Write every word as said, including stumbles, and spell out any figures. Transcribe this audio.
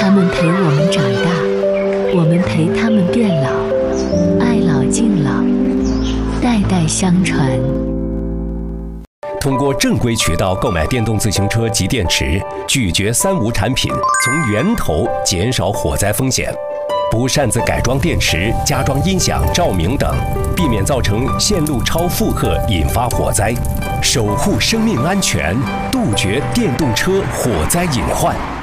他们陪我们长大，我们陪他们变老，爱老敬老，代代相传。 通过正规渠道购买电动自行车及电池，拒绝三无产品，从源头减少火灾风险。不擅自改装电池、加装音响、照明等，避免造成线路超负荷引发火灾，守护生命安全，杜绝电动车火灾隐患。